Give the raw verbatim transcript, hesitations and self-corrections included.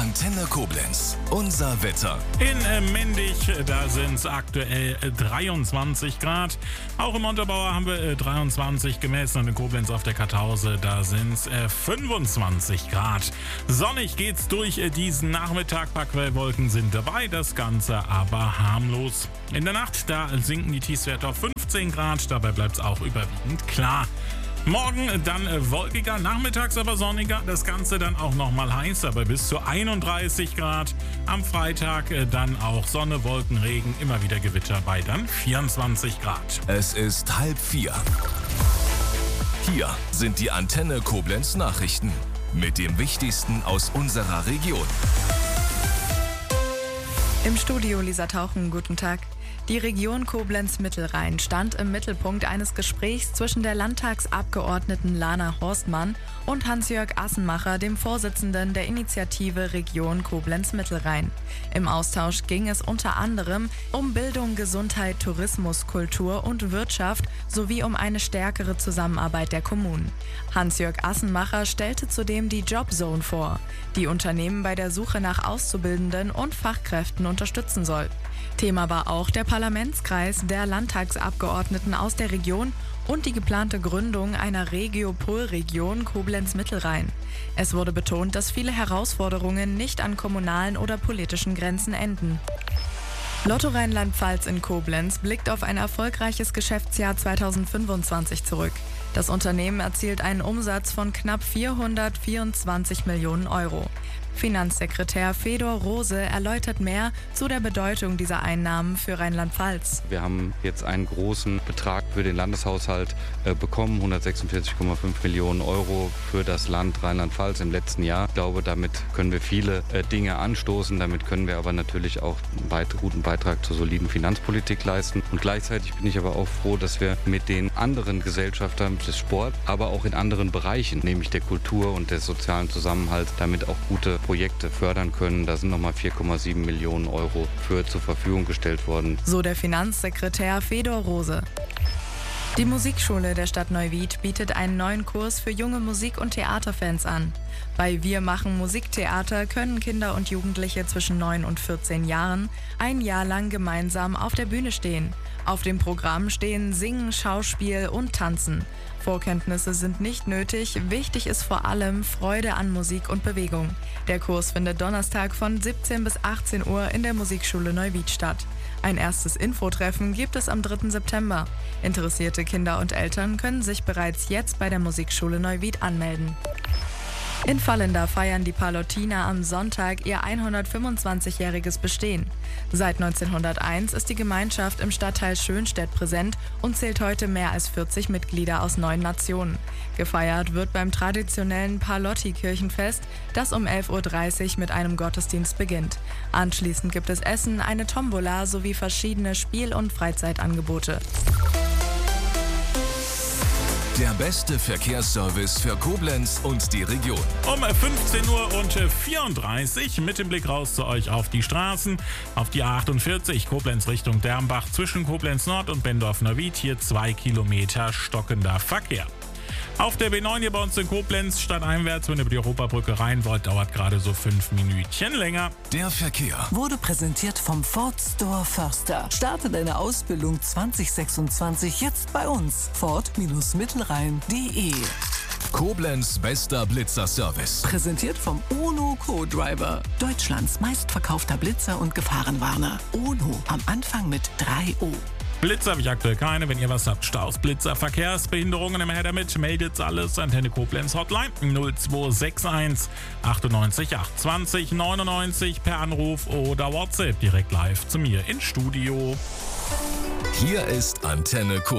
Antenne Koblenz. Unser Wetter. In äh, Mendig, da sind es aktuell äh, dreiundzwanzig Grad. Auch im Montabaur haben wir äh, dreiundzwanzig gemessen und in Koblenz auf der Kartause, da sind es äh, fünfundzwanzig Grad. Sonnig geht's durch äh, diesen Nachmittag. Paar Quellwolken sind dabei, das Ganze aber harmlos. In der Nacht, da sinken die Tiefstwerte auf fünfzehn Grad. Dabei bleibt es auch überwiegend klar. Morgen dann äh, wolkiger, nachmittags aber sonniger, das Ganze dann auch nochmal heißer bei bis zu einunddreißig Grad. Am Freitag äh, dann auch Sonne, Wolken, Regen, immer wieder Gewitter bei dann vierundzwanzig Grad. Es ist halb vier. Hier sind die Antenne Koblenz Nachrichten mit dem Wichtigsten aus unserer Region. Im Studio Lisa Tauchen, guten Tag. Die Region Koblenz-Mittelrhein stand im Mittelpunkt eines Gesprächs zwischen der Landtagsabgeordneten Lana Horstmann und Hans-Jörg Assenmacher, dem Vorsitzenden der Initiative Region Koblenz-Mittelrhein. Im Austausch ging es unter anderem um Bildung, Gesundheit, Tourismus, Kultur und Wirtschaft sowie um eine stärkere Zusammenarbeit der Kommunen. Hans-Jörg Assenmacher stellte zudem die Jobzone vor, die Unternehmen bei der Suche nach Auszubildenden und Fachkräften unterstützen soll. Thema war auch der Parlamentskreis der Landtagsabgeordneten aus der Region und die geplante Gründung einer Regiopol-Region Koblenz-Mittelrhein. Es wurde betont, dass viele Herausforderungen nicht an kommunalen oder politischen Grenzen enden. Lotto Rheinland-Pfalz in Koblenz blickt auf ein erfolgreiches Geschäftsjahr zweitausendfünfundzwanzig zurück. Das Unternehmen erzielt einen Umsatz von knapp vierhundertvierundzwanzig Millionen Euro. Finanzsekretär Fedor Rose erläutert mehr zu der Bedeutung dieser Einnahmen für Rheinland-Pfalz. Wir haben jetzt einen großen Betrag für den Landeshaushalt äh, bekommen, hundertsechsundvierzig Komma fünf Millionen Euro für das Land Rheinland-Pfalz im letzten Jahr. Ich glaube, damit können wir viele äh, Dinge anstoßen, damit können wir aber natürlich auch einen weit, guten Beitrag zur soliden Finanzpolitik leisten. Und gleichzeitig bin ich aber auch froh, dass wir mit den anderen Gesellschaftern des Sports, aber auch in anderen Bereichen, nämlich der Kultur und des sozialen Zusammenhalts, damit auch gute Projekte fördern können. Da sind nochmal vier Komma sieben Millionen Euro für zur Verfügung gestellt worden. So der Finanzsekretär Fedor Rose. Die Musikschule der Stadt Neuwied bietet einen neuen Kurs für junge Musik- und Theaterfans an. Bei Wir machen Musiktheater können Kinder und Jugendliche zwischen neun und vierzehn Jahren ein Jahr lang gemeinsam auf der Bühne stehen. Auf dem Programm stehen Singen, Schauspiel und Tanzen. Vorkenntnisse sind nicht nötig, wichtig ist vor allem Freude an Musik und Bewegung. Der Kurs findet Donnerstag von siebzehn bis achtzehn Uhr in der Musikschule Neuwied statt. Ein erstes Infotreffen gibt es am dritten September. Interessierte Kinder und Eltern können sich bereits jetzt bei der Musikschule Neuwied anmelden. In Vallenda feiern die Pallottiner am Sonntag ihr hundertfünfundzwanzigjähriges Bestehen. Seit neunzehnhunderteins ist die Gemeinschaft im Stadtteil Schönstedt präsent und zählt heute mehr als vierzig Mitglieder aus neun Nationen. Gefeiert wird beim traditionellen Pallotti-Kirchenfest, das um elf Uhr dreißig mit einem Gottesdienst beginnt. Anschließend gibt es Essen, eine Tombola sowie verschiedene Spiel- und Freizeitangebote. Der beste Verkehrsservice für Koblenz und die Region. Um fünfzehn Uhr und vierunddreißig mit dem Blick raus zu euch auf die Straßen. Auf die A achtundvierzig Koblenz Richtung Dermbach zwischen Koblenz Nord und Bendorf-Neuwied. Hier zwei Kilometer stockender Verkehr. Auf der B neun hier bei uns in Koblenz stadteinwärts, wenn ihr über die Europabrücke rein wollt, dauert gerade so fünf Minütchen länger. Der Verkehr wurde präsentiert vom Ford Store Förster. Starte deine Ausbildung zwanzig sechsundzwanzig jetzt bei uns. Ford Mittelrhein punkt de. Koblenz bester Blitzer-Service. Präsentiert vom Ono Co-Driver. Deutschlands meistverkaufter Blitzer und Gefahrenwarner. Ono am Anfang mit drei O. Blitzer habe ich aktuell keine. Wenn ihr was habt, Staus, Blitzer, Verkehrsbehinderungen, immer her damit. Meldet alles. Antenne Koblenz Hotline null zwei sechs eins achtundneunzig acht zwanzig neunundneunzig per Anruf oder WhatsApp direkt live zu mir ins Studio. Hier ist Antenne Koblenz.